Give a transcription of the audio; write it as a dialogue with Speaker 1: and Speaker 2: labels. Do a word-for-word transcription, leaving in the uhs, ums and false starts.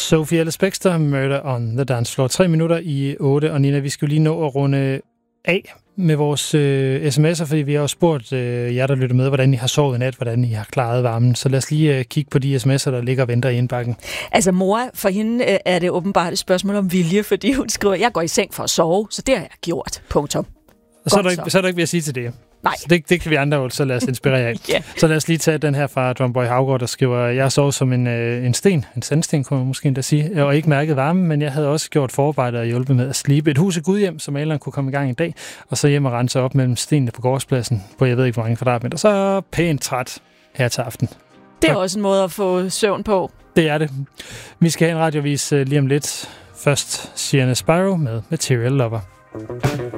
Speaker 1: Sophie Ellis-Bextor, Murder on the Dance Floor. Tre minutter i otte, og Nina, vi skal jo lige nå at runde af med vores øh, sms'er, fordi vi har jo spurgt øh, jer, der lytter med, hvordan I har sovet i nat, hvordan I har klaret varmen. Så lad os lige øh, kigge på de sms'er, der ligger og venter i indbakken.
Speaker 2: Altså mor, for hende øh, er det åbenbart et spørgsmål om vilje, fordi hun skriver, jeg går i seng for at sove, så det har jeg gjort. Punktum.
Speaker 1: Og så er, der ikke, så er der ikke ved at sige til det.
Speaker 2: Nej.
Speaker 1: Så det, det kan vi andre jo, så lad os inspirere af.
Speaker 2: Ja.
Speaker 1: Så lad os lige tage den her fra Drumboy Havgård, der skriver, jeg har sovet som en, øh, en sten, en sandsten, kunne man måske endda sige, og ikke mærket varme, men jeg havde også gjort forarbejde og hjulpet med at slibe et hus i Gudhjem, så maleren kunne komme i gang i dag, og så hjem og rense op mellem stenene på gårdspladsen, på jeg ved ikke hvor mange kvadratmeter. Så pænt træt her til aften.
Speaker 2: Det er også en måde at få søvn på.
Speaker 1: Det er det. Vi skal have en radiovis lige om lidt. Først Sienna Sparrow med Material Lover.